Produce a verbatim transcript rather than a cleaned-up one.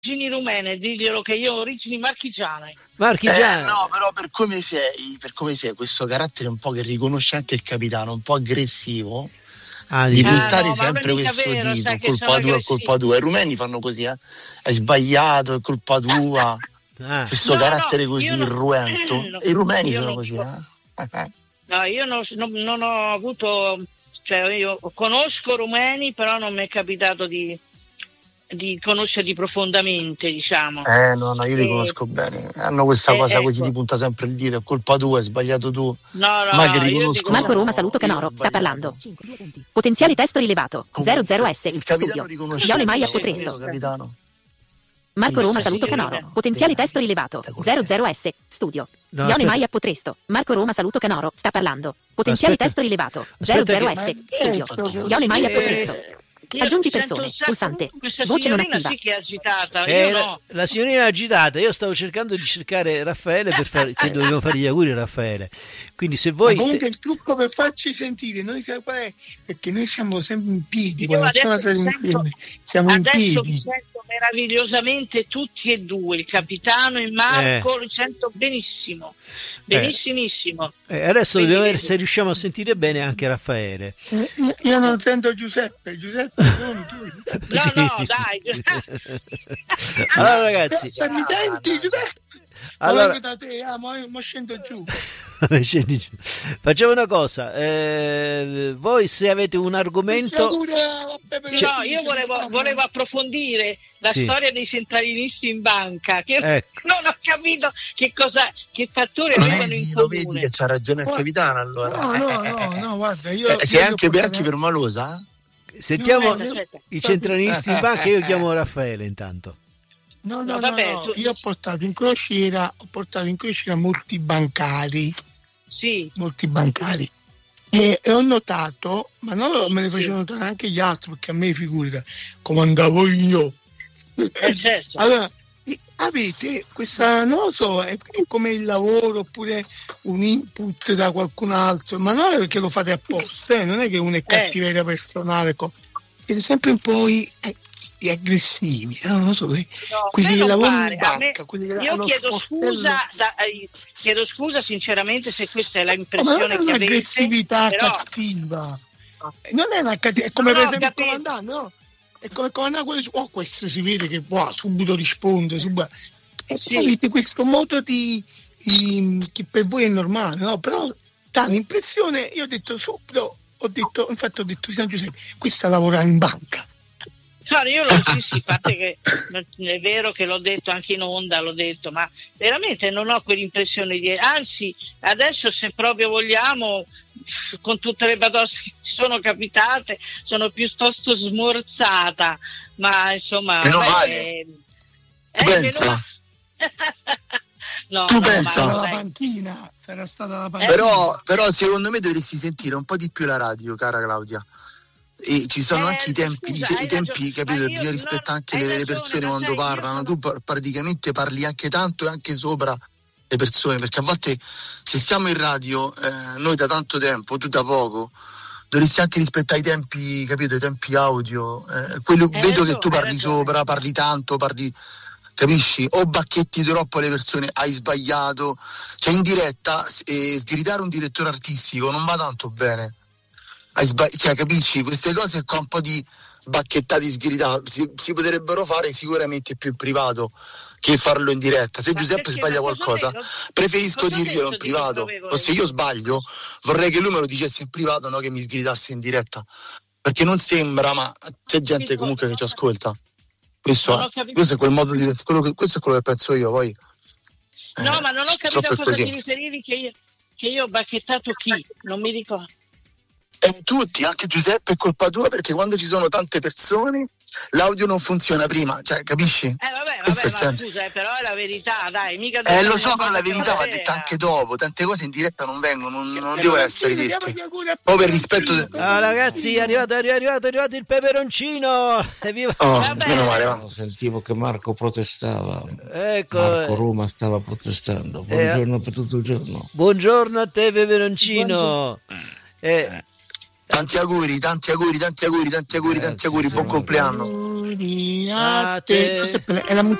origini rumene, diglielo che io ho origini marchigiane. Marchigiane. Eh, no, però per come sei, per come sei, questo carattere un po' che riconosce anche il capitano, un po' aggressivo, ah, di buttare ah, no, sempre questo vero, dito, colpa tua, è colpa tua. I rumeni fanno così, eh? Hai sbagliato, è colpa tua. Ah. Questo no, carattere no, così non, irruento. No, I rumeni sono così, eh? No, io non, non, non ho avuto, cioè io conosco rumeni, però non mi è capitato di di conoscerli profondamente, diciamo. Eh no, no, io li e... conosco bene. Hanno questa eh, cosa ecco. Così ti punta sempre il dito, è colpa tua, hai sbagliato tu. No, no, ma no, che riconosco. Marco Roma, saluto Canoro, sta parlando. Potenziale testo rilevato. zero zero S. Il capitano riconosce. Iole Maia Potresto. Capitano. Marco Roma, saluto Canoro. Potenziale testo rilevato. zero zero S. Studio. No, Ione Maia Potresto. Marco Roma, saluto Canoro, sta parlando. Potenziale aspetta. Testo rilevato. zero zero S. Studio. Ione Maia Potresto. Io Aggiungi persone, pulsante, voce non attiva. Sì che è agitata, eh, io no. La signorina è agitata, io stavo cercando di cercare Raffaele per fare, che dovevo fare gli auguri a Raffaele. Quindi se voi... Ma comunque il trucco per farci sentire, noi siamo, perché noi siamo sempre in piedi, quando c'è una sento, siamo in piedi. Adesso mi sento meravigliosamente tutti e due, il capitano e Marco, eh. li sento benissimo, benissimissimo. Eh. Eh, adesso Quindi, dobbiamo vedere se riusciamo a sentire bene anche Raffaele. Io, io non sento Giuseppe, Giuseppe non tu. No, sì. no, dai. Allora ragazzi, mi senti Giuseppe? Allora, da te, ah, ma, ma scendo giù. Facciamo una cosa, eh, voi se avete un argomento, cioè, no, io volevo, volevo approfondire la sì. storia dei centralinisti in banca, che ecco. non ho capito che cosa, che fattori avevano in comune. Vedi che c'ha ragione il capitano allora. No, no, no, no, guarda, io, eh, sei anche Bianchi per Malosa? Sentiamo no, io, i centralinisti in banca, io chiamo Raffaele intanto. No, no, no, vabbè, no. Tu... io ho portato in crociera, ho portato in crociera molti bancari. Sì. Molti bancari. E, e ho notato, ma non lo, me ne facevano notare anche gli altri, perché a me figurate, come andavo io. Eh, certo. Allora, avete questa, non lo so, è come il lavoro oppure un input da qualcun altro, ma non è perché lo fate apposta, eh? Non è che uno è cattiveria eh. personale, siete sempre un po' i, eh, gli aggressivi, eh? Non lo so, eh? no, quelli che lavorano in banca, me, io chiedo scusa, da, eh, chiedo scusa sinceramente se questa è l'impressione oh, che avete. Un'aggressività però... cattiva, non è una cattiva, è come no, per esempio il comandante, no? È come il comandante, oh, questo si vede che wow, subito risponde, subito. E sì. Avete questo modo di, di che per voi è normale, no? Però dà l'impressione, io ho detto subito, ho detto, infatti ho detto San Giuseppe, questa lavora in banca. No, io lo sì, sì, a parte che è vero che l'ho detto anche in onda, l'ho detto, ma veramente non ho quell'impressione di, anzi, adesso se proprio vogliamo, con tutte le batoste che sono capitate, sono piuttosto smorzata, ma insomma, meno beh, male. Eh, tu eh, pensa? Meno... no, tu no, pensa ma, la dai. panchina, sarà stata la panchina. Però, però secondo me dovresti sentire un po' di più la radio, cara Claudia. E ci sono eh, anche i tempi, scusa, i, i tempi, capito? Bisogna rispettare anche le, le persone quando parlano. Sono... Tu praticamente parli anche tanto e anche sopra le persone, perché a volte se siamo in radio, eh, noi da tanto tempo, tu da poco, dovresti anche rispettare i tempi, capito? I tempi audio. Eh, quello, eh, vedo ragione, che tu parli ragione. sopra, parli tanto, parli, capisci? O bacchetti troppo alle persone, hai sbagliato. Cioè in diretta eh, sgridare un direttore artistico non va tanto bene. Hai sbagli- cioè capisci? Queste cose qua un po' di bacchettati sgridati si, si potrebbero fare sicuramente più in privato che farlo in diretta. Se ma Giuseppe sbaglia qualcosa detto? preferisco cosa dirglielo in privato, o se io sbaglio vorrei che lui me lo dicesse in privato, no che mi sgridasse in diretta, perché non sembra, ma c'è gente comunque che ci ascolta. Questo, questo è quel modo di quello che, questo è quello che penso io, poi eh, no, ma non ho capito a cosa così. ti riferivi che io, che io ho bacchettato chi, non mi ricordo. E tutti, anche Giuseppe è colpa tua, perché quando ci sono tante persone l'audio non funziona prima, cioè capisci? Eh vabbè, vabbè, ma scusa, eh, però è la verità, dai, mica Eh lo so, però la verità va detta anche dopo, tante cose in diretta non vengono, non, non devono essere dette. Poi per rispetto de... Ah ragazzi, è arrivato, è arrivato, è arrivato il peperoncino! Evviva. Oh, meno male, sentivo che Marco protestava. Ecco. Marco Roma stava protestando. Buongiorno eh, per tutto il giorno. Buongiorno a te peperoncino. Eh, Tanti auguri, tanti auguri, tanti auguri, tanti auguri, tanti auguri, buon compleanno. auguri a te. È la